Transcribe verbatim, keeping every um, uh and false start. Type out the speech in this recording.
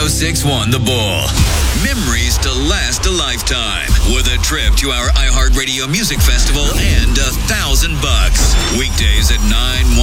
six one The Bull. Memories to last a lifetime with a trip to our iHeartRadio Music Festival and a thousand bucks. Weekdays at nine